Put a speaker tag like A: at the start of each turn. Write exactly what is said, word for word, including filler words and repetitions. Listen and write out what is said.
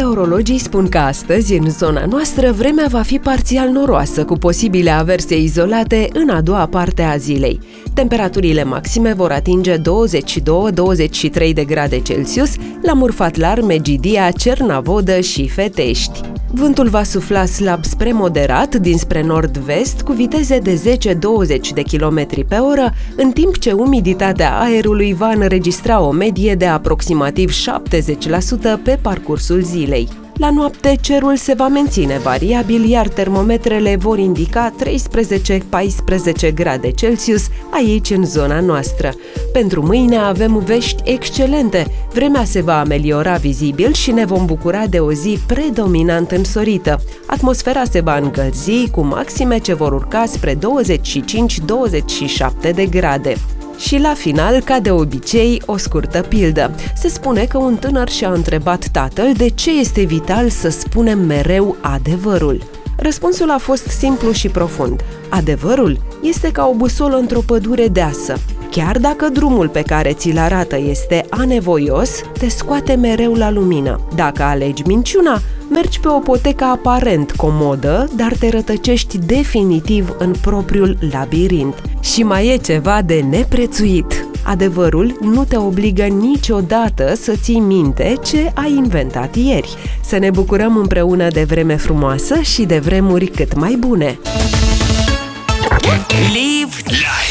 A: Meteorologii spun că astăzi, în zona noastră, vremea va fi parțial noroasă, cu posibile averse izolate în a doua parte a zilei. Temperaturile maxime vor atinge douăzeci și doi - douăzeci și trei de grade Celsius la Murfatlar, Megidia, Cernavodă și Fetești. Vântul va sufla slab spre moderat dinspre nord-vest cu viteze de zece - douăzeci de kilometri pe oră, în timp ce umiditatea aerului va înregistra o medie de aproximativ șaptezeci la sută pe parcursul zilei. La noapte, cerul se va menține variabil, iar termometrele vor indica treisprezece - paisprezece grade Celsius aici în zona noastră. Pentru mâine avem vești excelente. Vremea se va ameliora vizibil și ne vom bucura de o zi predominant însorită. Atmosfera se va încălzi cu maxime ce vor urca spre douăzeci și cinci - douăzeci și șapte de grade. Și la final, ca de obicei, o scurtă pildă. Se spune că un tânăr și-a întrebat tatăl de ce este vital să spunem mereu adevărul. Răspunsul a fost simplu și profund. Adevărul este ca o busolă într-o pădure deasă. Chiar dacă drumul pe care ți-l arată este anevoios, te scoate mereu la lumină. Dacă alegi minciuna, mergi pe o potecă aparent comodă, dar te rătăcești definitiv în propriul labirint. Și mai e ceva de neprețuit. Adevărul nu te obligă niciodată să ții minte ce ai inventat ieri. Să ne bucurăm împreună de vreme frumoasă și de vremuri cât mai bune!
B: Live Live